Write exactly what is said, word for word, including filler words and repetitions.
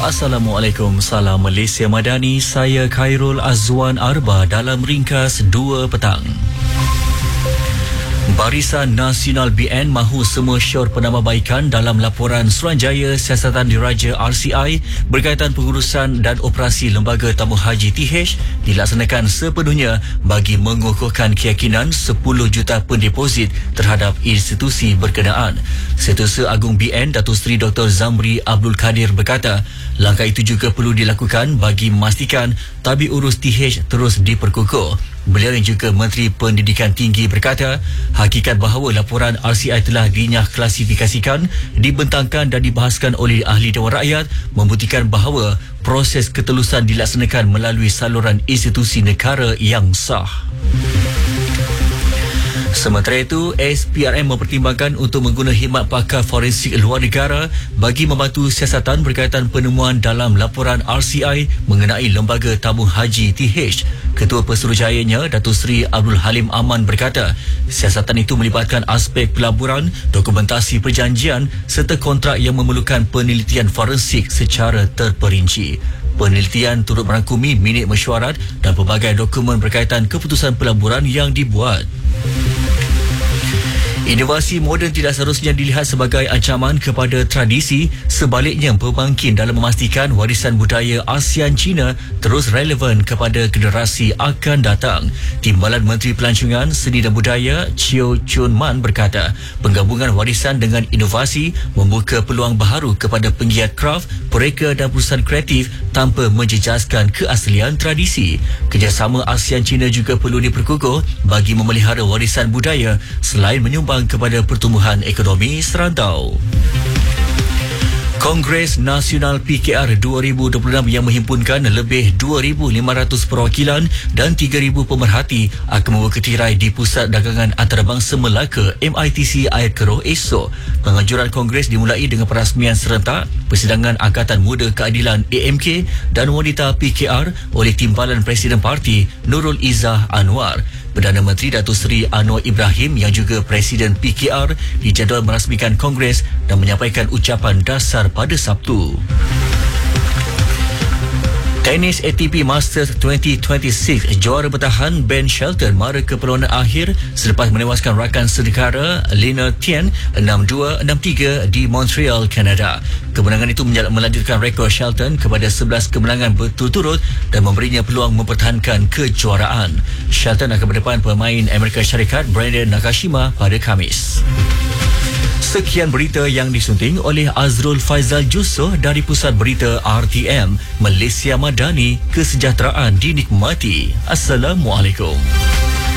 Assalamualaikum, salam Malaysia Madani. Saya Khairul Azwan Arba dalam ringkas dua petang. Barisan Nasional B N mahu semua syor penambahbaikan dalam laporan Suruhanjaya Siasatan Diraja R C I berkaitan pengurusan dan operasi Lembaga Tabung Haji T H dilaksanakan sepenuhnya bagi mengukuhkan keyakinan sepuluh juta pendeposit terhadap institusi berkenaan. Setiausaha Agung B N Datuk Seri Doktor Zamri Abdul Kadir berkata, langkah itu juga perlu dilakukan bagi memastikan tabik urus T H terus diperkukuh. Beliau yang juga Menteri Pendidikan Tinggi berkata, hakikat bahawa laporan R C I telah dinyah klasifikasikan, dibentangkan dan dibahaskan oleh ahli Dewan Rakyat membuktikan bahawa proses ketelusan dilaksanakan melalui saluran institusi negara yang sah. Sementara itu, S P R M mempertimbangkan untuk mengguna khidmat pakar forensik luar negara bagi membantu siasatan berkaitan penemuan dalam laporan R C I mengenai Lembaga Tabung Haji T H. Ketua Pesuruhjayanya, Datuk Seri Abdul Halim Aman berkata, siasatan itu melibatkan aspek pelaburan, dokumentasi perjanjian serta kontrak yang memerlukan penelitian forensik secara terperinci. Penelitian turut merangkumi minit mesyuarat dan pelbagai dokumen berkaitan keputusan pelaburan yang dibuat. Inovasi moden tidak seharusnya dilihat sebagai ancaman kepada tradisi, sebaliknya pembangkit dalam memastikan warisan budaya ASEAN China terus relevan kepada generasi akan datang. Timbalan Menteri Pelancongan, Seni dan Budaya Cheo Chun Man berkata, penggabungan warisan dengan inovasi membuka peluang baharu kepada penggiat kraf, pereka dan perusahaan kreatif tanpa menjejaskan keaslian tradisi. Kerjasama ASEAN China juga perlu diperkukuh bagi memelihara warisan budaya selain menyumbang kepada pertumbuhan ekonomi serantau. Kongres Nasional P K R dua ribu dua puluh enam yang menghimpunkan lebih dua ribu lima ratus perwakilan dan tiga ribu pemerhati akan membuka tirai di Pusat Dagangan Antarabangsa Melaka M I T C Air Keroh esok. Penganjuran Kongres dimulai dengan perasmian serentak Persidangan Angkatan Muda Keadilan A M K dan Wanita P K R oleh Timbalan Presiden Parti Nurul Izzah Anwar. Perdana Menteri Datuk Seri Anwar Ibrahim yang juga Presiden P K R dijadual merasmikan Kongres dan menyampaikan ucapan dasar pada Sabtu. Tenis A T P Masters dua ribu dua puluh enam, juara bertahan Ben Shelton mara ke perlawanan akhir selepas menewaskan rakan senegara Lina Tien enam dua enam tiga di Montreal, Kanada. Kemenangan itu melanjutkan rekod Shelton kepada sebelas kemenangan berturut-turut dan memberinya peluang mempertahankan kejuaraan. Shelton akan berdepan pemain Amerika Syarikat Brandon Nakashima pada Khamis. Sekian berita yang disunting oleh Azrul Faizal Jusoh dari Pusat Berita R T M. Malaysia Madani, kesejahteraan dinikmati. Assalamualaikum.